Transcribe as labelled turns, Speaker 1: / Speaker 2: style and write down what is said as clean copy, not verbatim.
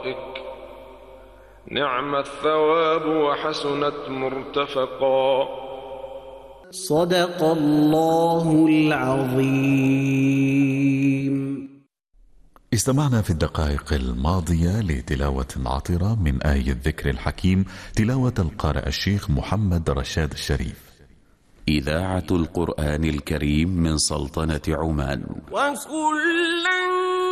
Speaker 1: لقائك، نعم الثواب وحسنت مرتفقا.
Speaker 2: صدق الله العظيم.
Speaker 3: استمعنا في الدقائق الماضية لتلاوة عطرة من آية الذكر الحكيم، تلاوة القارئ الشيخ محمد رشاد الشريف.
Speaker 4: إذاعة القرآن الكريم من سلطنة عمان.
Speaker 5: وكلا